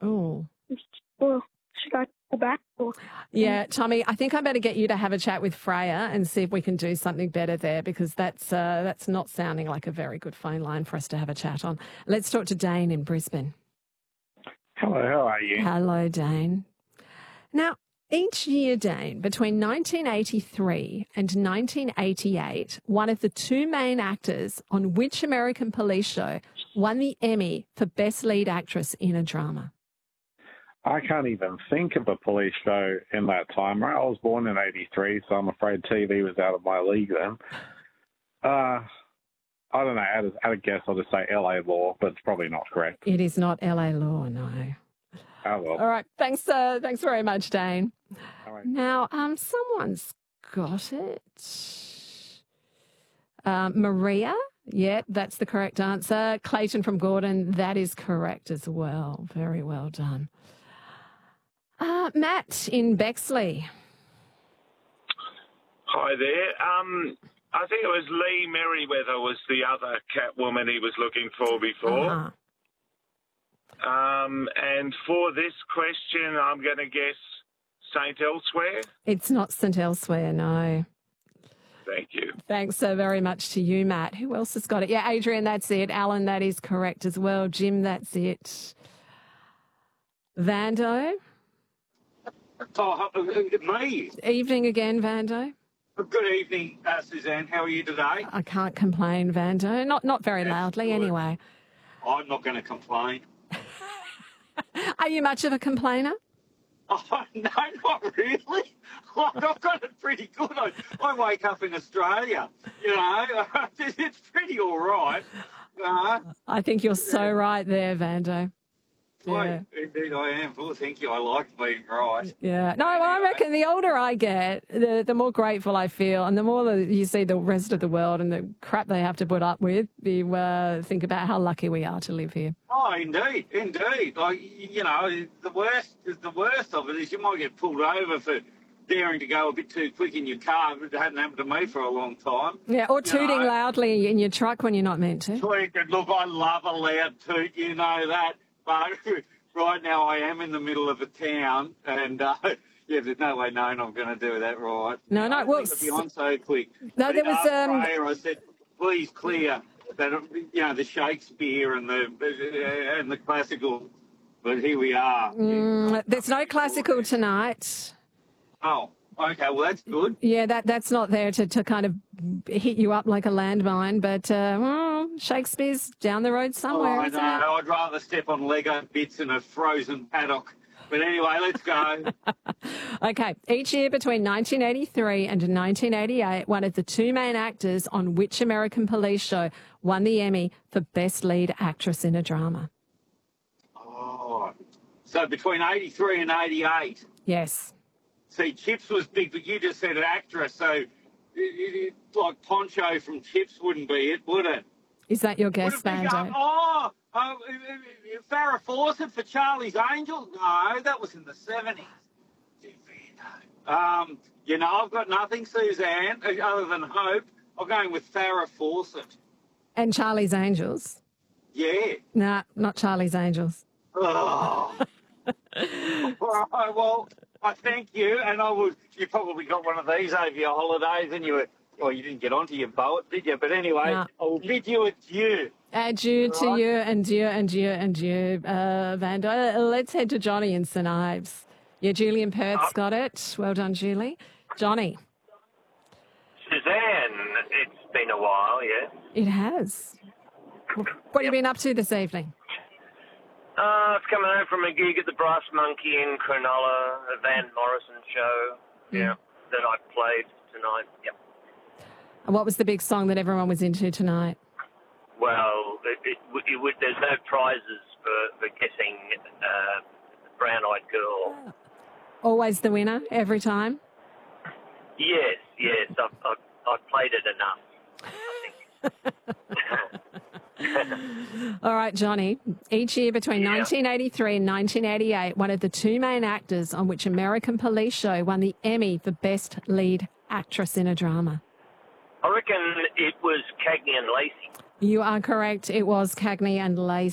Oh. Well, should I go back? Or... Yeah, Tommy, I think I better get you to have a chat with Freya and see if we can do something better there, because that's not sounding like a very good phone line for us to have a chat on. Let's talk to Dane in Brisbane. Hello, how are you? Hello, Dane. Now, each year, Dane, between 1983 and 1988, one of the two main actors on which American police show won the Emmy for Best Lead Actress in a Drama? I can't even think of a police show in that time. Right? I was born in 83, so I'm afraid TV was out of my league then. I don't know. At a guess, I'll just say LA Law, but it's probably not correct. It is not LA Law, no. Oh, well. All right. Thanks very much, Dane. All right. Now, someone's got it. Maria? Yeah, that's the correct answer. Clayton from Gordon, that is correct as well. Very well done. Matt in Bexley. Hi there. I think it was Lee Merriweather was the other Catwoman he was looking for before. Uh-huh. And for this question, I'm going to guess St. Elsewhere. It's not St. Elsewhere, no. Thank you. Thanks so very much to you, Matt. Who else has got it? Yeah, Adrian, that's it. Alan, that is correct as well. Jim, that's it. Vando? Oh, me. Evening again, Vando. Good evening, Suzanne. How are you today? I can't complain, Vando. Not very loudly, good. Anyway. I'm not going to complain. Are you much of a complainer? Oh, no, not really. I've got it pretty good. I wake up in Australia, you know. It's pretty all right. I think you're so right there, Vando. Yeah. Indeed I am. Well, thank you. I like being right. Yeah. No, I reckon the older I get, the more grateful I feel, and the more that you see the rest of the world and the crap they have to put up with, you think about how lucky we are to live here. Oh, indeed. Like, you know, the worst of it is you might get pulled over for daring to go a bit too quick in your car. It hadn't happened to me for a long time. Yeah, or tooting loudly in your truck when you're not meant to. Look, I love a loud toot, you know that. But right now I am in the middle of a town, and yeah, there's no way known I'm going to do that right. No, well, I'll be on so quick. No, there was prayer, I said, please clear that, you know, the Shakespeare and the classical. But here we are. There's no classical tonight. Oh, okay. Well, that's good. Yeah, that's not there to kind of hit you up like a landmine, but Shakespeare's down the road somewhere. I know. I'd rather step on Lego bits in a frozen paddock. But anyway, let's go. Okay. Each year between 1983 and 1988, one of the two main actors on which American police show won the Emmy for Best Lead Actress in a Drama? Oh, so between 83 and 88. Yes. See, Chips was big, but you just said an actress, so like Poncho from Chips wouldn't be it, would it? Is that your guess, Vando? Farrah Fawcett for Charlie's Angels? No, that was in the 70s. You know, I've got nothing, Suzanne, other than hope. I'm going with Farrah Fawcett. And Charlie's Angels? Yeah. Nah, not Charlie's Angels. Oh. All right, well, I thank you, and you probably got one of these over your holidays, and you didn't get onto your boat, did you? But anyway, No. I'll bid you adieu. Adieu to you, and you, Vando. Let's head to Johnny in St Ives. Yeah, Julie in Perth's got it. Well done, Julie. Johnny. Suzanne, it's been a while, yeah? It has. What have you been up to this evening? It's coming home from a gig at the Brass Monkey in Cronulla, a Van Morrison show, yeah, that I played tonight, yep. And what was the big song that everyone was into tonight? Well, there's no prizes for guessing Brown Eyed Girl. Always the winner, every time? Yes, I've played it enough, I think. All right, Johnny. Each year between 1983 and 1988, one of the two main actors on which American police show won the Emmy for Best Lead Actress in a Drama? I reckon it was Cagney and Lacey. You are correct. It was Cagney and Lacey.